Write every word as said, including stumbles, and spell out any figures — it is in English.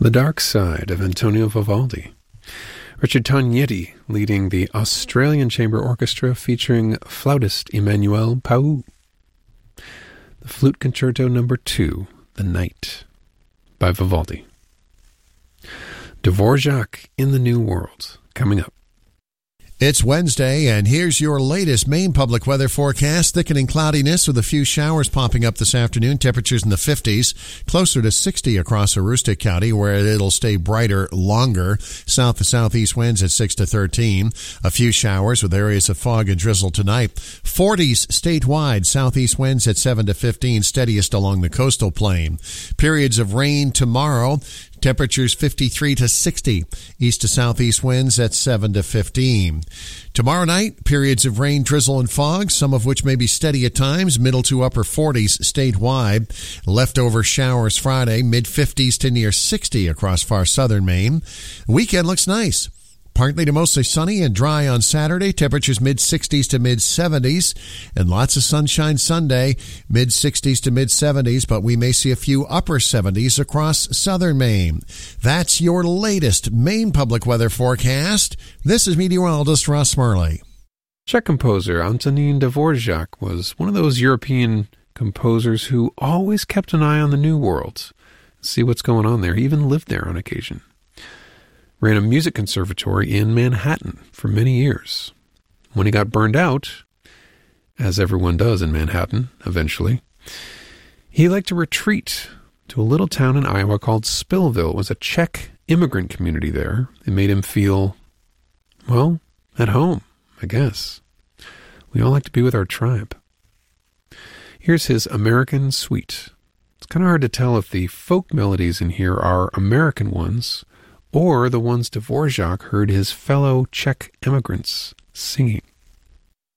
The Dark Side of Antonio Vivaldi. Richard Tognetti leading the Australian Chamber Orchestra featuring flautist Emmanuel Pau. The Flute Concerto Number two, The Night, by Vivaldi. Dvorak in the New World, coming up. It's Wednesday, and here's your latest Maine public weather forecast. Thickening cloudiness with a few showers popping up this afternoon. Temperatures in the fifties, closer to sixty across Aroostook County, where it'll stay brighter longer. South to southeast winds at six to thirteen. A few showers with areas of fog and drizzle tonight. forties statewide. Southeast winds at seven to fifteen, steadiest along the coastal plain. Periods of rain tomorrow. Temperatures fifty-three to sixty. East to southeast winds at seven to fifteen. Tomorrow night, periods of rain, drizzle, and fog, some of which may be steady at times, middle to upper forties statewide. Leftover showers Friday, mid-fifties to near sixty across far southern Maine. Weekend looks nice. Partly to mostly sunny and dry on Saturday, temperatures mid-sixties to mid-seventies, and lots of sunshine Sunday, mid-sixties to mid-seventies, but we may see a few upper seventies across southern Maine. That's your latest Maine public weather forecast. This is meteorologist Ross Marley. Czech composer Antonín Dvorak was one of those European composers who always kept an eye on the New World. See what's going on there. He even lived there on occasion. Ran a music conservatory in Manhattan for many years. When he got burned out, as everyone does in Manhattan eventually, he liked to retreat to a little town in Iowa called Spillville. It was a Czech immigrant community there. It made him feel, well, at home, I guess. We all like to be with our tribe. Here's his American Suite. It's kind of hard to tell if the folk melodies in here are American ones or the ones Dvorak heard his fellow Czech immigrants singing.